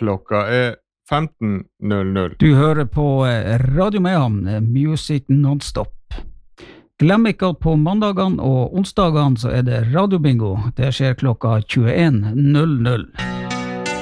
klokka 15:00. Du hører på Radio Mayhem, Music Non-Stop. Glem ikke at på mandagene og onsdagene så det radiobingo. Det skjer klokka 21:00.